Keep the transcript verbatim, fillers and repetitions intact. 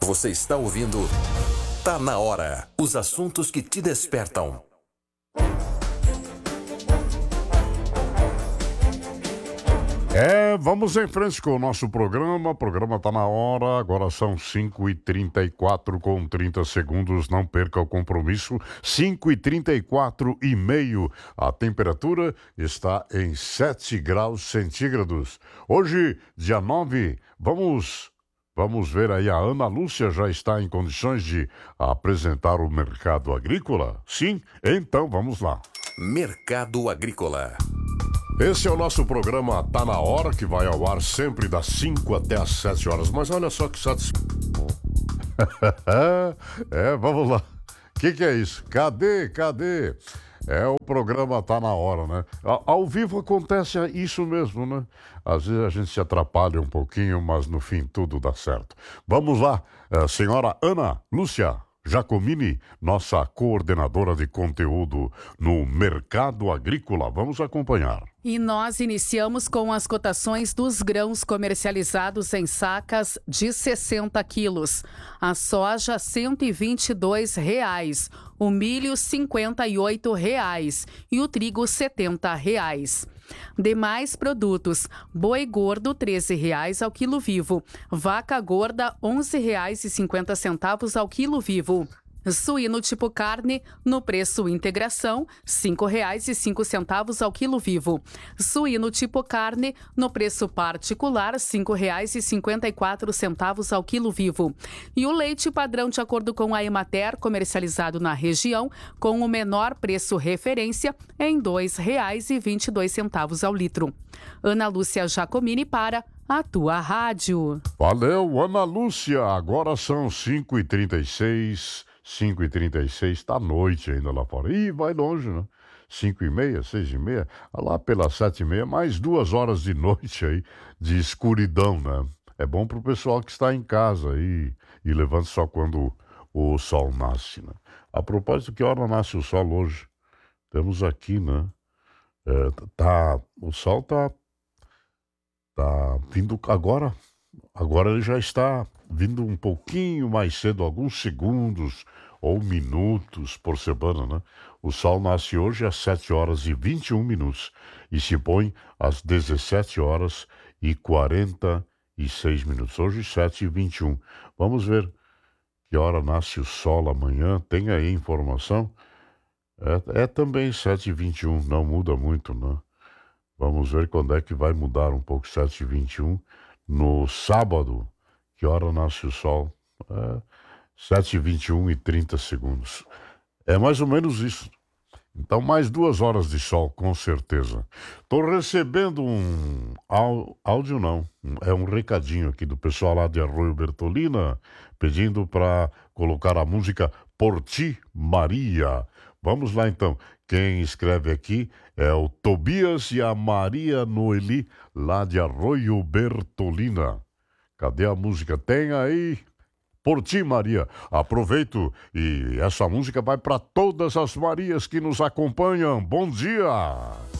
Você está ouvindo Tá na Hora. Os assuntos que te despertam. É, vamos em frente com o nosso programa. O programa tá na hora. Agora são cinco e trinta e quatro com trinta segundos. Não perca o compromisso. cinco e trinta e quatro e meio. A temperatura está em sete graus centígrados. Hoje, dia nove, vamos... Vamos ver aí, a Ana Lúcia já está em condições de apresentar o mercado agrícola? Sim? Então vamos lá. Mercado Agrícola. Esse é o nosso programa Tá na Hora, que vai ao ar sempre das cinco até as sete horas. Mas olha só que satisfação. É, vamos lá. O que, que é isso? Cadê? Cadê? É, o programa Tá na Hora, né? Ao, ao vivo acontece isso mesmo, né? Às vezes a gente se atrapalha um pouquinho, mas no fim tudo dá certo. Vamos lá, a senhora Ana Lúcia Giacomini, nossa coordenadora de conteúdo no Mercado Agrícola. Vamos acompanhar. E nós iniciamos com as cotações dos grãos comercializados em sacas de sessenta quilos. A soja, cento e vinte e dois reais. O milho, cinquenta e oito reais. E o trigo, setenta reais. Demais produtos: boi gordo, treze reais ao quilo vivo. Vaca gorda, onze reais e cinquenta centavos ao quilo vivo. Suíno tipo carne, no preço integração, cinco reais e cinco centavos ao quilo vivo. Suíno tipo carne, no preço particular, cinco reais e cinquenta e quatro centavos ao quilo vivo. E o leite padrão, de acordo com a Emater, comercializado na região, com o menor preço referência, em dois reais e vinte e dois centavos ao litro. Ana Lúcia Giacomini para a tua rádio. Valeu, Ana Lúcia. Agora são cinco e trinta e seis. cinco e trinta e seis, tá noite ainda lá fora. Ih, vai longe, né? cinco e meia, seis e meia, lá pelas sete e meia, mais duas horas de noite aí, de escuridão, né? É bom pro pessoal que está em casa aí e levanta só quando o sol nasce, né? A propósito, que hora nasce o sol hoje? Temos aqui, né? É, tá, o sol tá, tá vindo agora... Agora ele já está vindo um pouquinho mais cedo, alguns segundos ou minutos por semana, né? O sol nasce hoje às sete horas e vinte e um minutos e se põe às dezessete horas e quarenta e seis minutos. Hoje, sete e vinte e um. Vamos ver que hora nasce o sol amanhã. Tem aí informação? É, é também sete e vinte e um, não muda muito, né? Vamos ver quando é que vai mudar um pouco, sete e vinte e um. No sábado, que hora nasce o sol? É, sete e vinte e um e trinta segundos. É mais ou menos isso. Então, mais duas horas de sol, com certeza. Estou recebendo um áudio, não. É um recadinho aqui do pessoal lá de Arroio Bertolina, pedindo para colocar a música Por Ti, Maria. Vamos lá, então. Quem escreve aqui é o Tobias e a Maria Noeli, lá de Arroio Bertolina. Cadê a música? Tem aí... Por Ti, Maria. Aproveito e essa música vai para todas as Marias que nos acompanham. Bom dia!